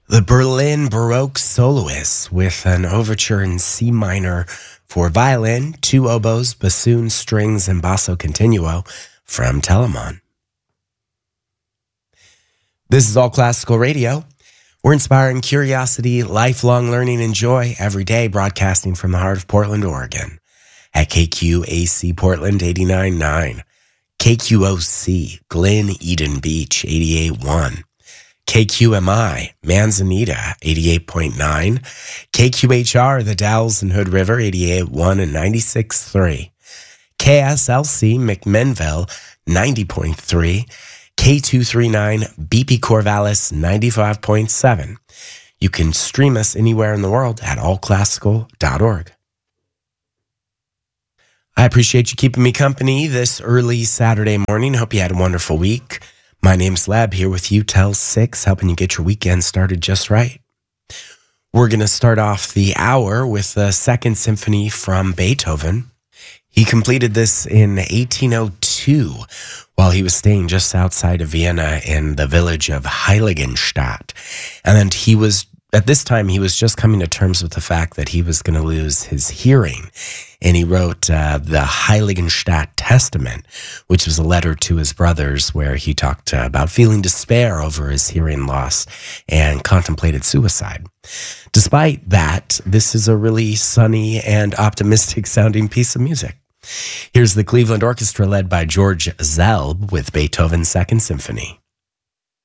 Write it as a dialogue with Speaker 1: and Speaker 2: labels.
Speaker 1: The Berlin Baroque Soloists with an overture in C minor for violin, two oboes, bassoon, strings, and basso continuo from Telemann. This is All Classical Radio. We're inspiring curiosity, lifelong learning, and joy every day, broadcasting from the heart of Portland, Oregon at KQAC Portland 89.9, KQOC Glen Eden Beach 88.1, KQMI Manzanita 88.9, KQHR The Dalles and Hood River 88.1 and 96.3, KSLC McMinnville 90.3, K239 BP Corvallis 95.7. You can stream us anywhere in the world at allclassical.org. I appreciate you keeping me company this early Saturday morning. Hope you had a wonderful week. My name's Leb, here with you till 6, helping you get your weekend started just right. We're going to start off the hour with the Second Symphony from Beethoven. He completed this in 1802 while he was staying just outside of Vienna in the village of Heiligenstadt. And then at this time, he was just coming to terms with the fact that he was going to lose his hearing. And he wrote the Heiligenstadt Testament, which was a letter to his brothers where he talked about feeling despair over his hearing loss and contemplated suicide. Despite that, this is a really sunny and optimistic sounding piece of music. Here's the Cleveland Orchestra led by George Zelb with Beethoven's Second Symphony.